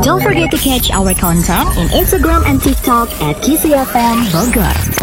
Don't forget to catch our content in Instagram and TikTok at KCFM Bogor.